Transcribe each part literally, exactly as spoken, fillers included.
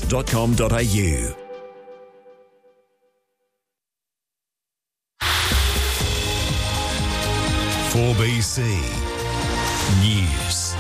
dot com dot a u. four B C News.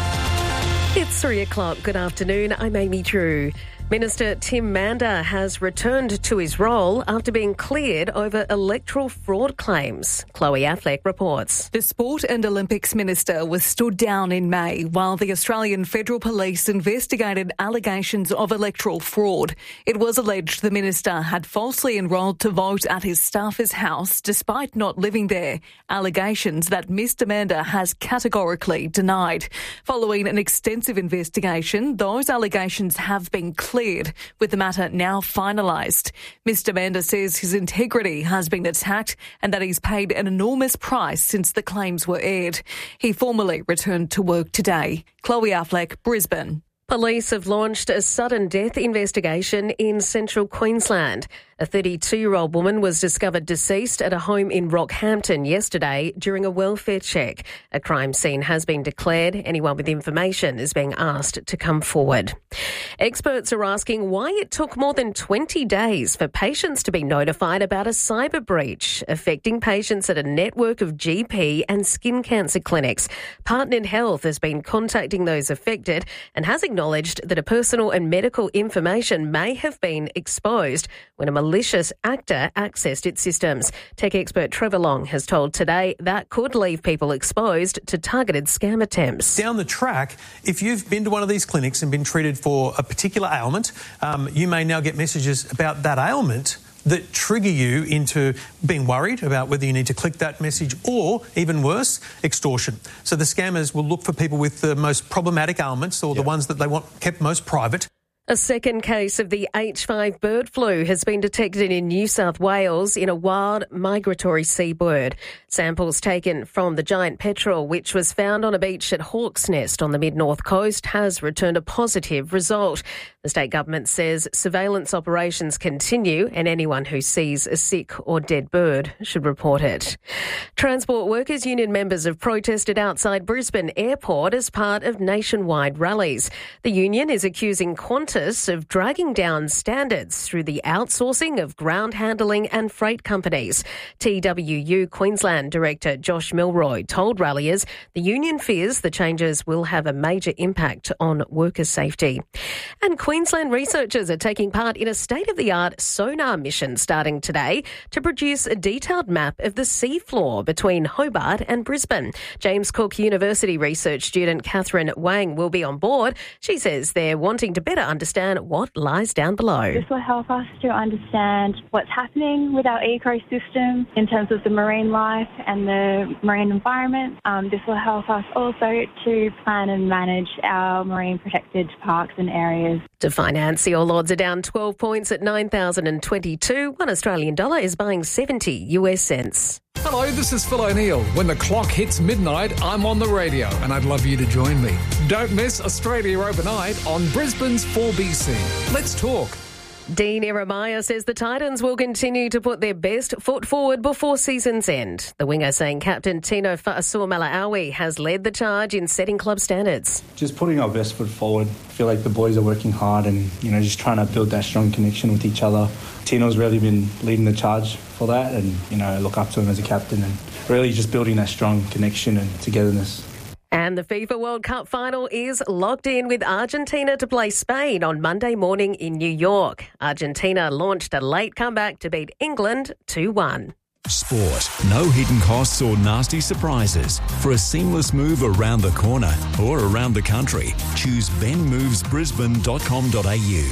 It's three o'clock. Good afternoon. I'm Amy Drew. Minister Tim Mander has returned to his role after being cleared over electoral fraud claims. Chloe Affleck reports. The Sport and Olympics Minister was stood down in May while the Australian Federal Police investigated allegations of electoral fraud. It was alleged the minister had falsely enrolled to vote at his staffer's house despite not living there, allegations that Mister Mander has categorically denied. Following an extensive investigation, those allegations have been cleared, with the matter now finalised. Mister Mander says his integrity has been attacked and that he's paid an enormous price since the claims were aired. He formally returned to work today. Chloe Affleck, Brisbane. Police have launched a sudden death investigation in central Queensland. A thirty-two-year-old woman was discovered deceased at a home in Rockhampton yesterday during a welfare check. A crime scene has been declared. Anyone with information is being asked to come forward. Experts are asking why it took more than twenty days for patients to be notified about a cyber breach affecting patients at a network of G P and skin cancer clinics. Partnered Health has been contacting those affected and has acknowledged that a personal and medical information may have been exposed when a malicious actor accessed its systems. Tech expert Trevor Long has told Today that could leave people exposed to targeted scam attempts. Down the track, if you've been to one of these clinics and been treated for a particular ailment, um, you may now get messages about that ailment that trigger you into being worried about whether you need to click that message or, even worse, extortion. So the scammers will look for people with the most problematic ailments or yep. the ones that they want kept most private. A second case of the H five bird flu has been detected in New South Wales in a wild migratory seabird. Samples taken from the giant petrel, which was found on a beach at Hawk's Nest on the mid-north coast, has returned a positive result. The state government says surveillance operations continue and anyone who sees a sick or dead bird should report it. Transport Workers Union members have protested outside Brisbane Airport as part of nationwide rallies. The union is accusing Qantas of dragging down standards through the outsourcing of ground handling and freight companies. T W U Queensland Director Josh Milroy told ralliers the union fears the changes will have a major impact on worker safety. And Queensland researchers are taking part in a state-of-the-art sonar mission starting today to produce a detailed map of the seafloor between Hobart and Brisbane. James Cook University research student Catherine Wang will be on board. She says they're wanting to better understand what lies down below. This will help us to understand what's happening with our ecosystem in terms of the marine life and the marine environment. Um, this will help us also to plan and manage our marine protected parks and areas. To finance, the All Odds are down twelve points at nine thousand twenty-two. One Australian dollar is buying seventy U S cents. Hello, this is Phil O'Neill. When the clock hits midnight, I'm on the radio and I'd love you to join me. Don't miss Australia Overnight on Brisbane's four B C. Let's talk. Dean Jeremiah says the Titans will continue to put their best foot forward before season's end. The winger saying Captain Tino Fa'asuamaleaui has led the charge in setting club standards. Just putting our best foot forward. I feel like the boys are working hard and, you know, just trying to build that strong connection with each other. Tino's really been leading the charge for that and, you know, I look up to him as a captain and really just building that strong connection and togetherness. And the FIFA World Cup final is locked in with Argentina to play Spain on Monday morning in New York. Argentina launched a late comeback to beat England two one. Sport. No hidden costs or nasty surprises. For a seamless move around the corner or around the country, choose ben moves brisbane dot com dot a u.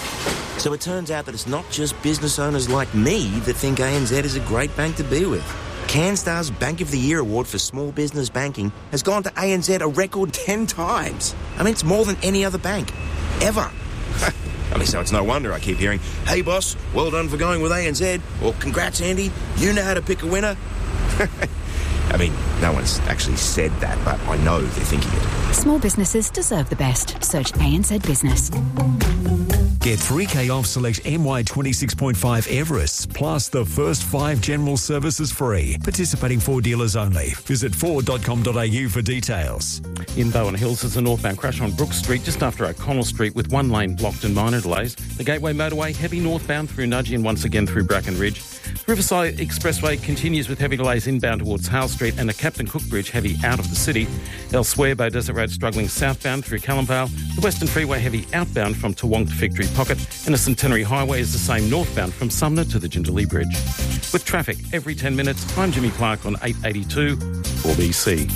So it turns out that it's not just business owners like me that think A N Z is a great bank to be with. CanStar's Bank of the Year award for small business banking has gone to A N Z a record ten times. I mean, it's more than any other bank, ever. I mean, so it's no wonder I keep hearing, hey, boss, well done for going with A N Z, or congrats, Andy, you know how to pick a winner. I mean, no one's actually said that, but I know they're thinking it. Small businesses deserve the best. Search A N Z Business. Get three K off select M Y twenty-six point five Everests, plus the first five general services free. Participating Ford dealers only. Visit ford dot com dot a u for details. In Bowen Hills, there's a northbound crash on Brook Street just after O'Connell Street with one lane blocked and minor delays. The Gateway Motorway heavy northbound through Nudgee and once again through Bracken Ridge. Riverside Expressway continues with heavy delays inbound towards Hale Street and the Captain Cook Bridge heavy out of the city. Elsewhere, Bow Desert Road struggling southbound through Callumvale. The Western Freeway heavy outbound from Toowong to Victory Pocket. And the Centenary Highway is the same northbound from Sumner to the Jindalee Bridge. With traffic every ten minutes, I'm Jimmy Clark on eight eighty-two four B C.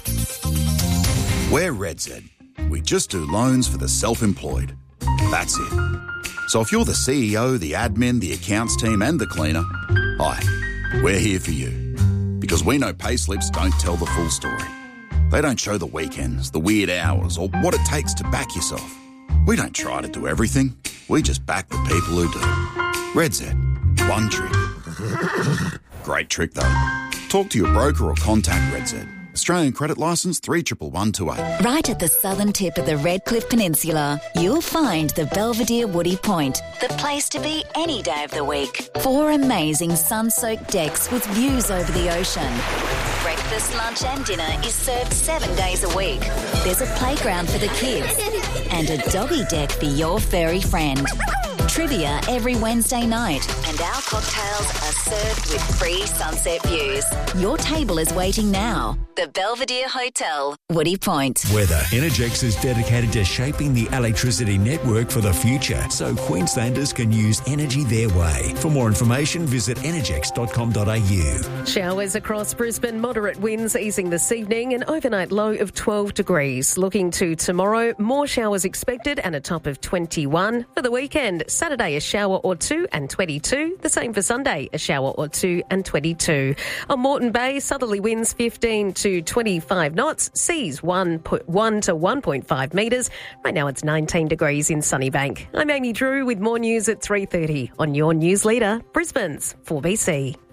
We're RedZ. We just do loans for the self-employed. That's it. So if you're the C E O, the admin, the accounts team and the cleaner, hi, we're here for you. Because we know payslips don't tell the full story. They don't show the weekends, the weird hours, or what it takes to back yourself. We don't try to do everything. We just back the people who do. RedZ. One trick. Great trick, though. Talk to your broker or contact RedZ. Australian credit licence three one one two eight. Right at the southern tip of the Redcliffe Peninsula, you'll find the Belvedere Woody Point, the place to be any day of the week. Four amazing sun-soaked decks with views over the ocean. Breakfast, lunch and dinner is served seven days a week. There's a playground for the kids and a doggy deck for your furry friend. Trivia every Wednesday night, and our cocktails are served with free sunset views. Your table is waiting now. The Belvedere Hotel, Woody Point. Weather. Energex is dedicated to shaping the electricity network for the future, so Queenslanders can use energy their way. For more information, visit energex dot com dot a u. Showers across Brisbane, moderate winds easing this evening, an overnight low of twelve degrees. Looking to tomorrow, more showers expected and a top of twenty-one. For the weekend, Saturday a shower or two and twenty-two. The same for Sunday, a shower or two and twenty-two. On Moreton Bay, southerly winds fifteen to twenty-five knots, seas one point one to one point five metres. Right now it's nineteen degrees in Sunnybank. I'm Amy Drew with more news at three thirty on your news leader, Brisbane's four B C.